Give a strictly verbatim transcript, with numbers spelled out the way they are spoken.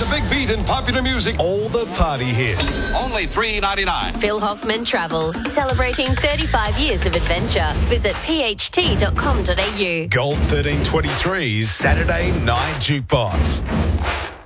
the big beat in popular music. All the party hits. Only three ninety-nine. Phil Hoffman Travel, celebrating thirty-five years of adventure. Visit p h t dot com dot a u. Gold thirteen twenty-three's Saturday Night Jukebox.